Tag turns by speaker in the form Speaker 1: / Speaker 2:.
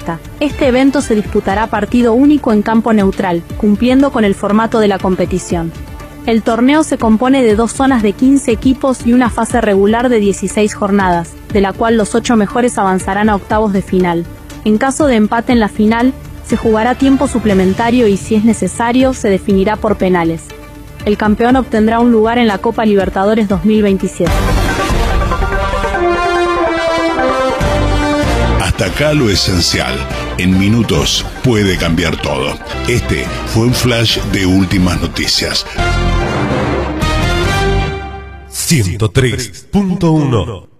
Speaker 1: Boyesta. Este evento se disputará a partido único en campo neutral, cumpliendo con el formato de la competición. El torneo se compone de 2 zonas de 15 equipos y una fase regular de 16 jornadas, de la cual los 8 mejores avanzarán a octavos de final. En caso de empate en la final, se jugará tiempo suplementario y, si es necesario, se definirá por penales. El campeón obtendrá un lugar en la Copa Libertadores 2027.
Speaker 2: Hasta acá lo esencial. En minutos puede cambiar todo. Este fue un flash de últimas noticias.
Speaker 3: 103.1